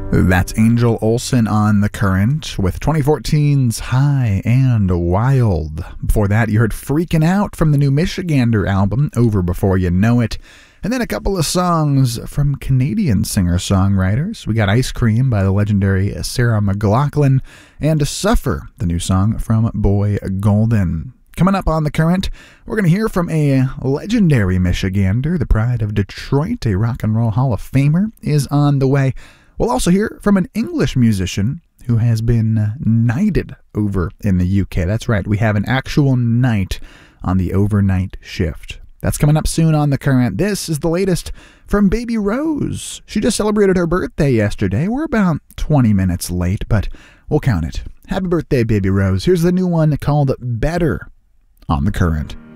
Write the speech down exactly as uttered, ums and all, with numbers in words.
That's Angel Olsen on The Current with twenty fourteen's High and Wild. Before that, you heard Freaking Out from the new Michigander album, Over Before You Know It. And then a couple of songs from Canadian singer-songwriters. We got Ice Cream by the legendary Sarah McLachlan and Suffer, the new song from Boy Golden. Coming up on The Current, we're going to hear from a legendary Michigander. The pride of Detroit, a rock and roll Hall of Famer, is on the way. We'll also hear from an English musician who has been knighted over in the U K. That's right, we have an actual knight on the overnight shift. That's coming up soon on The Current. This is the latest from Baby Rose. She just celebrated her birthday yesterday. We're about twenty minutes late, but we'll count it. Happy birthday, Baby Rose. Here's the new one called Better on The Current.